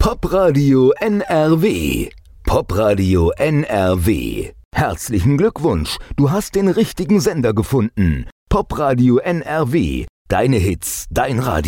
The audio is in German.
Popradio NRW. Popradio NRW. Herzlichen Glückwunsch, du hast den richtigen Sender gefunden. Popradio NRW. Deine Hits, dein Radio.